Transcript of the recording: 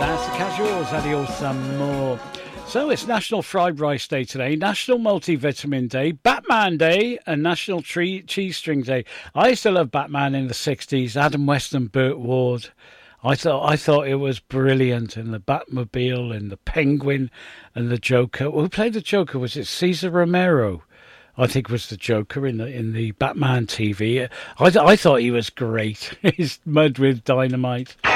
That's the Casuals, adios amor. So it's National Fried Rice Day today, National Multivitamin Day, Batman Day, and National Cheese String Day. I used to love Batman in the 60s, Adam West and Burt Ward. I thought it was brilliant, and the Batmobile and the Penguin and the Joker. Who played the Joker? Was it Cesar Romero? I think was the Joker in the Batman TV. I thought he was great. He's mud with dynamite.